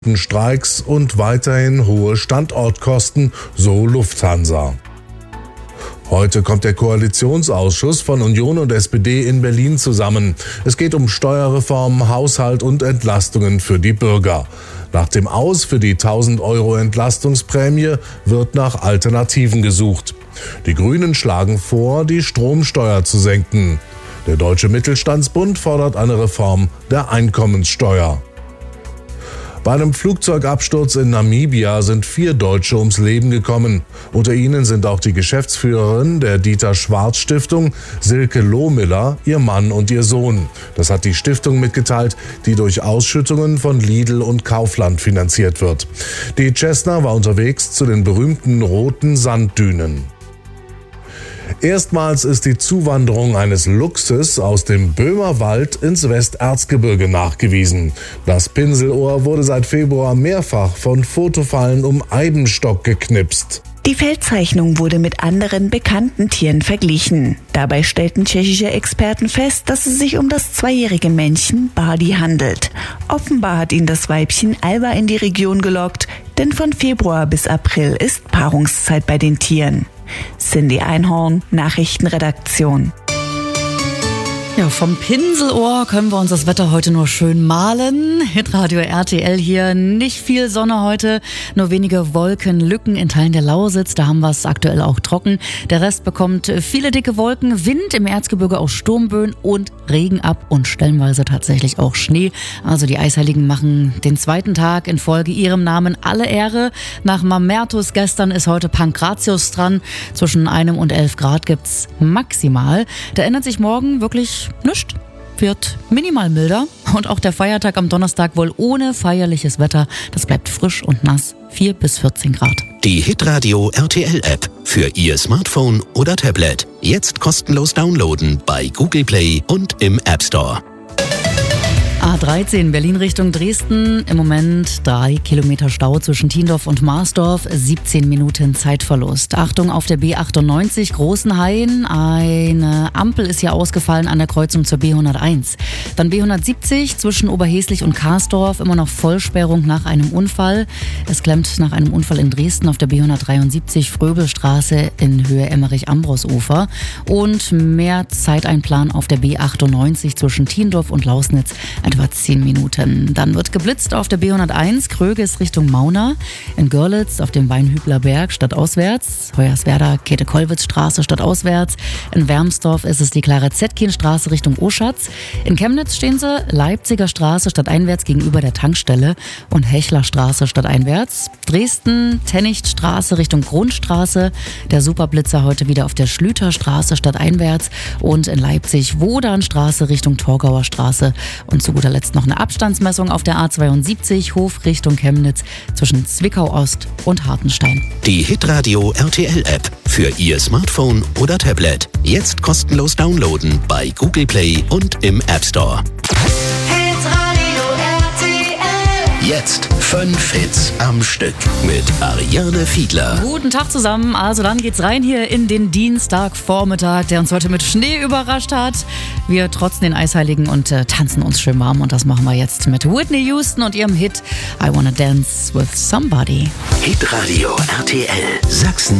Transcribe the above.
Streiks und weiterhin hohe Standortkosten, so Lufthansa. Heute kommt der Koalitionsausschuss von Union und SPD in Berlin zusammen. Es geht um Steuerreform, Haushalt und Entlastungen für die Bürger. Nach dem Aus für die 1.000 € Entlastungsprämie wird nach Alternativen gesucht. Die Grünen schlagen vor, die Stromsteuer zu senken. Der Deutsche Mittelstandsbund fordert eine Reform der Einkommenssteuer. Bei einem Flugzeugabsturz in Namibia sind 4 Deutsche ums Leben gekommen. Unter ihnen sind auch die Geschäftsführerin der Dieter-Schwarz-Stiftung, Silke Lohmiller, ihr Mann und ihr Sohn. Das hat die Stiftung mitgeteilt, die durch Ausschüttungen von Lidl und Kaufland finanziert wird. Die Cessna war unterwegs zu den berühmten roten Sanddünen. Erstmals ist die Zuwanderung eines Luchses aus dem Böhmerwald ins Westerzgebirge nachgewiesen. Das Pinselohr wurde seit Februar mehrfach von Fotofallen um Eibenstock geknipst. Die Feldzeichnung wurde mit anderen bekannten Tieren verglichen. Dabei stellten tschechische Experten fest, dass es sich um das 2-jährige Männchen Bardi handelt. Offenbar hat ihn das Weibchen Alba in die Region gelockt, denn von Februar bis April ist Paarungszeit bei den Tieren. Cindy Einhorn, Nachrichtenredaktion. Ja, vom Pinselohr können wir uns das Wetter heute nur schön malen. Hitradio RTL hier, nicht viel Sonne heute, nur wenige Wolkenlücken in Teilen der Lausitz, da haben wir es aktuell auch trocken. Der Rest bekommt viele dicke Wolken, Wind im Erzgebirge auch Sturmböen und Regen ab und stellenweise tatsächlich auch Schnee. Also die Eisheiligen machen den 2. Tag in Folge ihrem Namen alle Ehre. Nach Mamertus gestern ist heute Pankratius dran. Zwischen 1 und 11 Grad gibt's maximal. Da ändert sich morgen wirklich nichts, wird minimal milder und auch der Feiertag am Donnerstag wohl ohne feierliches Wetter. Das bleibt frisch und nass, 4 bis 14 Grad. Die Hitradio RTL App für Ihr Smartphone oder Tablet. Jetzt kostenlos downloaden bei Google Play und im App Store. A13 Berlin Richtung Dresden, im Moment 3 Kilometer Stau zwischen Tiendorf und Marsdorf, 17 Minuten Zeitverlust. Achtung auf der B98 Großenhain, eine Ampel ist hier ausgefallen an der Kreuzung zur B101. Dann B170 zwischen Oberheslich und Karsdorf, immer noch Vollsperrung nach einem Unfall. Es klemmt nach einem Unfall in Dresden auf der B173 Fröbelstraße in Höhe Emmerich-Ambros-Ufer. Und mehr Zeiteinplan auf der B98 zwischen Tiendorf und Lausnitz, etwa 10 Minuten. Dann wird geblitzt auf der B101 Kröges Richtung Mauna, in Görlitz auf dem Weinhübler Berg stadtauswärts, Hoyerswerda Käthe-Kollwitz-Straße stadtauswärts, in Wermsdorf ist es die Clara-Zetkin-Straße Richtung Oschatz, in Chemnitz stehen sie Leipziger Straße stadteinwärts gegenüber der Tankstelle und Hechlerstraße stadteinwärts, Dresden Tennichtstraße Richtung Grundstraße, der Superblitzer heute wieder auf der Schlüterstraße stadteinwärts und in Leipzig Wodanstraße Richtung Torgauer Straße und zu guter Letzt noch eine Abstandsmessung auf der A72 Hof Richtung Chemnitz zwischen Zwickau Ost und Hartenstein. Die Hitradio RTL App für Ihr Smartphone oder Tablet. Jetzt kostenlos downloaden bei Google Play und im App Store. Hitradio RTL. Jetzt 5 Hits am Stück mit Ariane Fiedler. Guten Tag zusammen, also dann geht's rein hier in den Dienstagvormittag, der uns heute mit Schnee überrascht hat. Wir trotzen den Eisheiligen und tanzen uns schön warm und das machen wir jetzt mit Whitney Houston und ihrem Hit I Wanna Dance with Somebody. Hitradio RTL Sachsen